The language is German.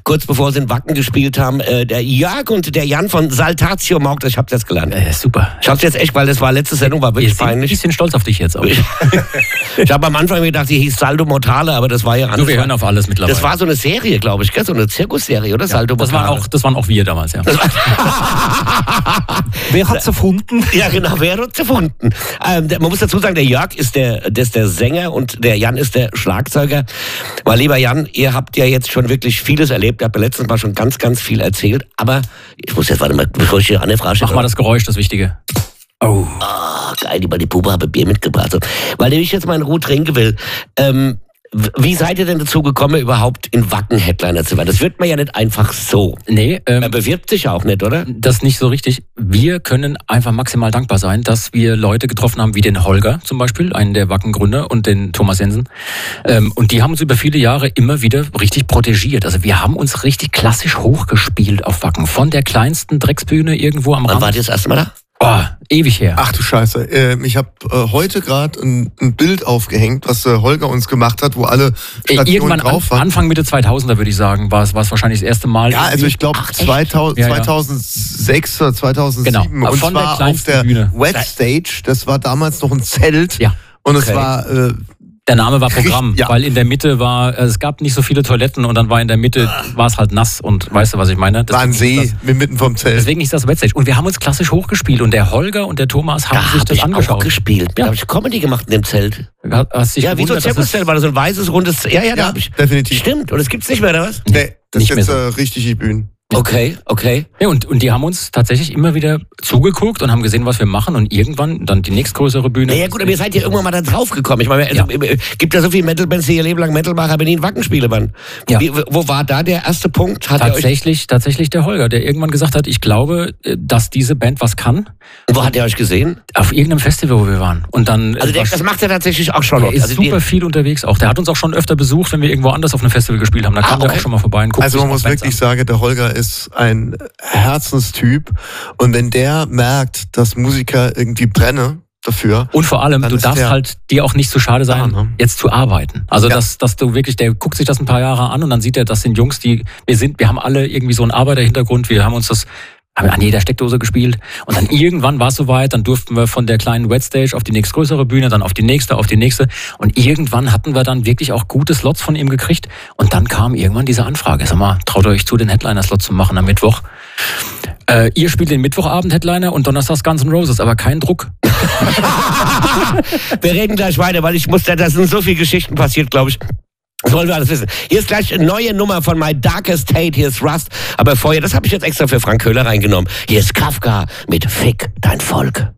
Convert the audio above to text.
kurz bevor sie in Wacken gespielt haben, der Jörg und der Jan von Saltatio Maugt, ich hab's jetzt gelernt. Super. Ich hab's jetzt echt, weil das war letzte Sendung, war wirklich peinlich. Ich bin ein bisschen stolz auf dich jetzt auch. Ich habe am Anfang gedacht, die hieß Saldo Mortale, aber das war ja anders. Wir hören auf alles mittlerweile. Das war so eine Serie, glaube ich, gell? So eine Zirkusserie, oder? Saldo Mortale. Das waren auch wir damals, ja. Wer hat's erfunden? Ja, genau, wer hat's erfunden? Man muss dazu sagen, der Jörg ist der Sänger und der Jan ist der Schlagzeuger. Weil, lieber Jan, ihr habt ja jetzt schon wirklich vieles erlebt. Ihr habt ja letztens mal schon ganz, ganz viel erzählt. Aber ich muss jetzt, warte mal, bevor ich hier eine Frage stelle. Mach mal das Geräusch, das Wichtige. Oh, geil, die Puppe habe Bier mitgebracht. So. Weil ich jetzt mal in Ruhe trinken will. Wie seid ihr denn dazu gekommen, überhaupt in Wacken Headliner zu werden? Das wird man ja nicht einfach so. Nee. Man bewirbt sich ja auch nicht, oder? Das ist nicht so richtig. Wir können einfach maximal dankbar sein, dass wir Leute getroffen haben, wie den Holger zum Beispiel, einen der Wacken-Gründer, und den Thomas Jensen. Und die haben uns über viele Jahre immer wieder richtig protegiert. Also wir haben uns richtig klassisch hochgespielt auf Wacken. Von der kleinsten Drecksbühne irgendwo am Rand. Wann wart ihr das erste Mal da? Oh, ewig her. Ach du Scheiße. Ich habe heute gerade ein Bild aufgehängt, was Holger uns gemacht hat, wo alle Stationen irgendwann drauf waren. Anfang Mitte 2000er würde ich sagen, war es wahrscheinlich das erste Mal. Ja, also ich glaube 2006 oder 2007. Genau. Und von zwar der auf der Bühne. Wet Stage. Das war damals noch ein Zelt. Ja. Und es war... Der Name war Programm, ja. weil in der Mitte es gab nicht so viele Toiletten und dann war in der Mitte, war es halt nass und weißt du, was ich meine? War ein See mitten vom Zelt. Deswegen ist das Wetstage. Und wir haben uns klassisch hochgespielt und der Holger und der Thomas haben sich das angeschaut. Auch gespielt. Da habe ich Comedy gemacht in dem Zelt. Hast dich wie so ein Zirkuszelt, war das so ein weißes, rundes... Ja, da habe ich... Definitiv. Stimmt, und das gibt's nicht mehr, oder was? Nee, das nicht ist jetzt mehr so. richtig die Bühnen. Okay. Ja, und die haben uns tatsächlich immer wieder zugeguckt und haben gesehen, was wir machen und irgendwann dann die nächstgrößere Bühne. Naja gut, aber ihr seid ja irgendwann mal da drauf gekommen. Ich meine, gibt ja so viele Metal-Bands, die ihr Leben lang Metal machen, aber nie in Wacken spielen waren. Ja. Wo war da der erste Punkt? Tatsächlich der Holger, der irgendwann gesagt hat, ich glaube, dass diese Band was kann. Und wo hat er euch gesehen? Auf irgendeinem Festival, wo wir waren. Und dann, also das macht er tatsächlich auch schon. Er ist super viel unterwegs auch. Der hat uns auch schon öfter besucht, wenn wir irgendwo anders auf einem Festival gespielt haben. Da kam der auch schon mal vorbei und guckt Also man sich muss wirklich sagen, der Holger ist ein Herzenstyp. Und wenn der merkt, dass Musiker irgendwie brennen dafür. Und vor allem, du darfst halt dir auch nicht zu schade sein, jetzt zu arbeiten. Also dass du wirklich, der guckt sich das ein paar Jahre an und dann sieht er, das sind Jungs, wir haben alle irgendwie so einen Arbeiterhintergrund, wir haben an jeder Steckdose gespielt und dann irgendwann war es soweit, dann durften wir von der kleinen Wet Stage auf die nächstgrößere Bühne, dann auf die nächste und irgendwann hatten wir dann wirklich auch gute Slots von ihm gekriegt und dann kam irgendwann diese Anfrage, sag mal, traut euch zu, den Headliner-Slot zu machen am Mittwoch. Ihr spielt den Mittwochabend-Headliner und donnerstags Guns N' Roses, aber kein Druck. Wir reden gleich weiter, weil da sind so viele Geschichten passiert, glaube ich. Sollen wir alles wissen. Hier ist gleich eine neue Nummer von My Darkest Hate. Hier ist Rust. Aber vorher, das habe ich jetzt extra für Frank Köhler reingenommen. Hier ist Kafka mit Fick dein Volk.